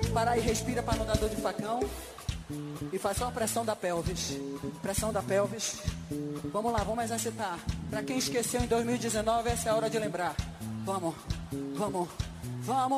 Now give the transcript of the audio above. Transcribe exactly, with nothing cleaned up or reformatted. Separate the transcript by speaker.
Speaker 1: parar e respira para não dar dor de facão. E faz só a pressão da pelvis. Pressão da pelvis. Vamos lá, vamos exercitar. Pra quem esqueceu em dois mil e dezenove, essa é a hora de lembrar. Vamos, vamos, vamos.